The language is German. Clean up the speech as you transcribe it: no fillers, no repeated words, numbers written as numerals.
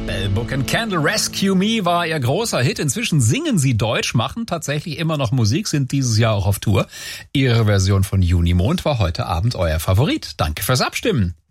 Bell Book and Candle, Rescue Me war ihr großer Hit. Inzwischen singen sie Deutsch, machen tatsächlich immer noch Musik, sind dieses Jahr auch auf Tour. Ihre Version von Junimond war heute Abend euer Favorit. Danke fürs Abstimmen.